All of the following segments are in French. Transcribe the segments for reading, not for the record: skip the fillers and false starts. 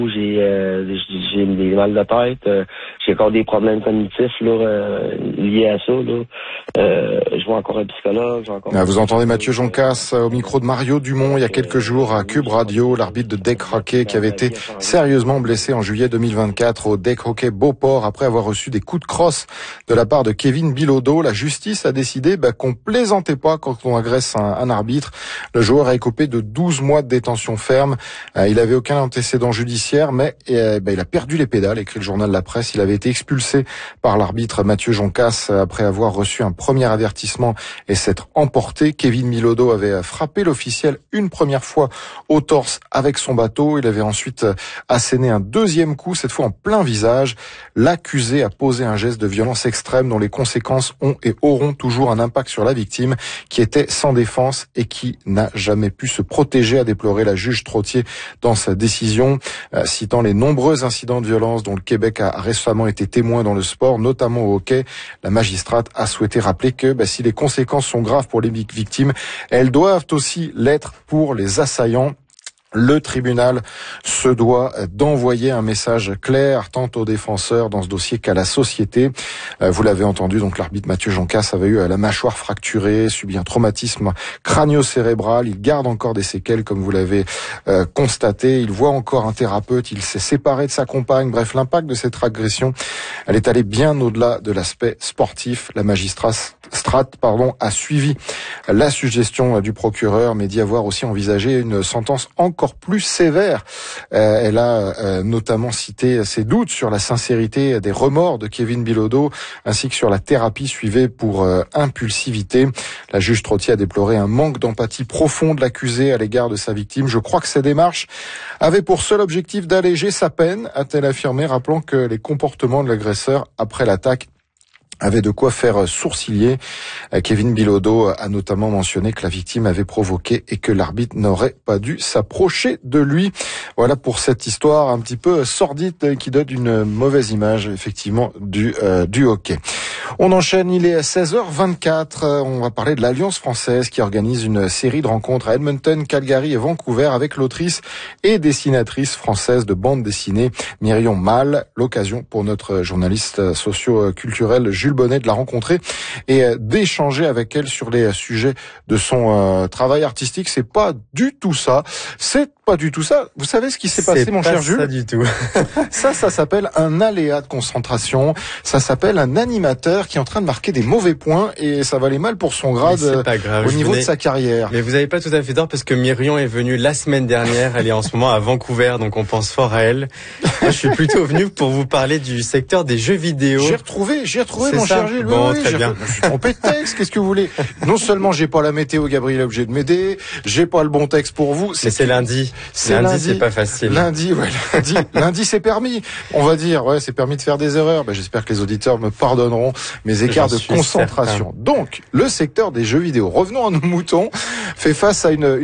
J'ai des mal de tête, j'ai encore des problèmes cognitifs liés à ça. Je vois encore un psychologue. Vous entendez Mathieu Joncas au micro de Mario Dumont il y a quelques jours à Cube Radio, l'arbitre de deck hockey qui avait été sérieusement blessé en juillet 2024 au deck hockey Beauport après avoir reçu des coups de crosse de la part de Kevin Bilodeau. La justice a décidé qu'on plaisantait pas quand on agresse un arbitre. Le joueur a écopé de 12 mois de détention ferme. Il avait aucun antécédent judiciaire, mais il a perdu les pédales, écrit le journal La Presse. Il avait été expulsé par l'arbitre Mathieu Joncas après avoir reçu un premier avertissement et s'être emporté. Kevin Bilodeau avait frappé l'officiel une première fois au torse avec son bateau. Il avait ensuite asséné un deuxième coup, cette fois en plein visage. L'accusé a posé un geste de violence extrême dont les conséquences ont et auront toujours un impact sur la victime qui était sans défense et qui n'a jamais pu se protéger, a déploré la juge Trottier dans sa décision, citant les nombreux incidents de violence dont le Québec a récemment été témoin dans le sport, notamment au hockey. La magistrate a souhaité rappeler que si les conséquences sont graves pour les victimes, elles doivent aussi l'être pour les assaillants. Le tribunal se doit d'envoyer un message clair tant aux défenseurs dans ce dossier qu'à la société. Vous l'avez entendu, donc l'arbitre Mathieu Joncas avait eu la mâchoire fracturée, subi un traumatisme crânio-cérébral. Il garde encore des séquelles, comme vous l'avez constaté. Il voit encore un thérapeute. Il s'est séparé de sa compagne. Bref, l'impact de cette agression, elle est allée bien au-delà de l'aspect sportif. La magistrate a suivi la suggestion du procureur, mais d'y avoir aussi envisagé une sentence encore plus sévère. Elle a notamment cité ses doutes sur la sincérité des remords de Kevin Bilodeau, ainsi que sur la thérapie suivie pour impulsivité. La juge Trottier a déploré un manque d'empathie profond de l'accusé à l'égard de sa victime. Je crois que ces démarches avaient pour seul objectif d'alléger sa peine, a-t-elle affirmé, rappelant que les comportements de l'agresseur après l'attaque avait de quoi faire sourciller. Kevin Bilodeau a notamment mentionné que la victime avait provoqué et que l'arbitre n'aurait pas dû s'approcher de lui. Voilà pour cette histoire un petit peu sordide qui donne une mauvaise image effectivement du hockey. On enchaîne, il est 16h24. On va parler de l'Alliance française qui organise une série de rencontres à Edmonton, Calgary et Vancouver avec l'autrice et dessinatrice française de bande dessinée Myrion Mal. L'occasion pour notre journaliste socio-culturel Jules Bonnet de la rencontrer et d'échanger avec elle sur les sujets de son travail artistique. C'est pas du tout ça. Vous savez ce qui s'est passé, mon cher Jules? C'est pas ça du tout. Ça s'appelle un aléa de concentration. Ça s'appelle un animateur qui est en train de marquer des mauvais points et ça va aller mal pour son grade au niveau de sa carrière. Mais vous avez pas tout à fait tort parce que Myrion est venue la semaine dernière. Elle est en ce moment à Vancouver, donc on pense fort à elle. Moi, je suis plutôt venu pour vous parler du secteur des jeux vidéo. J'ai retrouvé mon ça cher Jules. Bon, très bien. Je suis trompé de texte. Qu'est-ce que vous voulez? Non seulement j'ai pas la météo, Gabriel est obligé de m'aider. J'ai pas le bon texte pour vous. Mais c'est lundi. Lundi, c'est pas facile. Lundi, c'est permis. On va dire, c'est permis de faire des erreurs. J'espère que les auditeurs me pardonneront mes écarts de concentration. Certain. Donc, le secteur des jeux vidéo, revenons à nos moutons, fait face à une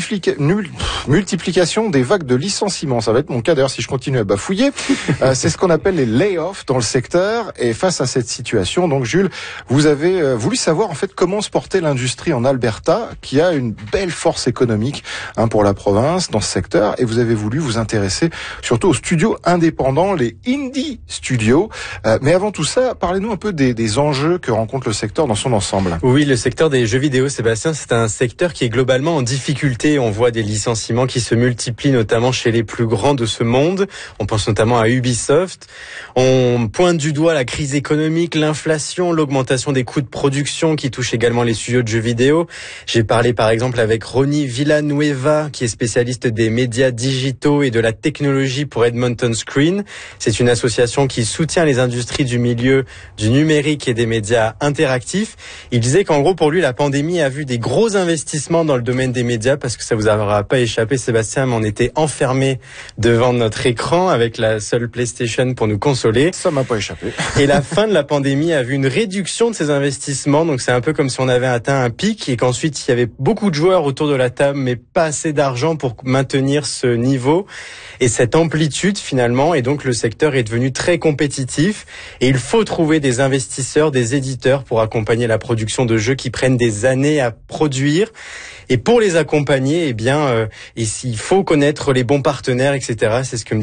multiplication des vagues de licenciements. Ça va être mon cas d'ailleurs si je continue à bafouiller. C'est ce qu'on appelle les layoffs dans le secteur. Et face à cette situation, donc Jules, vous avez voulu savoir en fait comment se portait l'industrie en Alberta, qui a une belle force économique pour la province dans ce secteur, et vous avez voulu vous intéresser surtout aux studios indépendants, les indie studios. Mais avant tout ça, parlez-nous un peu des enjeux que rencontre le secteur dans son ensemble. Oui, le secteur des jeux vidéo, Sébastien, c'est un secteur qui est globalement en difficulté. On voit des licenciements qui se multiplient, notamment chez les plus grands de ce monde. On pense notamment à Ubisoft. On pointe du doigt la crise économique, l'inflation, l'augmentation des coûts de production qui touche également les studios de jeux vidéo. J'ai parlé par exemple avec Ronnie Villanueva, qui est spécialiste des médias digitaux et de la technologie pour Edmonton Screen. C'est une association qui soutient les industries du milieu du numérique et des médias interactifs. Il disait qu'en gros, pour lui, la pandémie a vu des gros investissements dans le domaine des médias parce que ça vous aura pas échappé, Sébastien, mais on était enfermés devant notre écran avec la seule PlayStation pour nous consoler. Ça m'a pas échappé. Et la fin de la pandémie a vu une réduction de ces investissements. Donc c'est un peu comme si on avait atteint un pic et qu'ensuite il y avait beaucoup de joueurs autour de la table, mais pas assez d'argent pour maintenir ce niveau et cette amplitude finalement. Et donc le secteur est devenu très compétitif et il faut trouver des investisseurs, des éditeurs pour accompagner la production de jeux qui prennent des années à produire. Et pour les accompagner, il faut connaître les bons partenaires, etc. C'est ce que me